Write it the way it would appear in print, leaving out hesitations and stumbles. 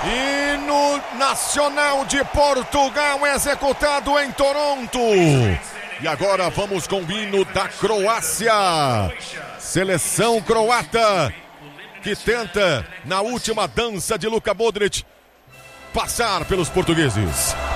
Hino nacional de Portugal executado em Toronto. E agora vamos com o hino da Croácia. Seleção croata que tenta, na última dança de Luka Modric, passar pelos portugueses.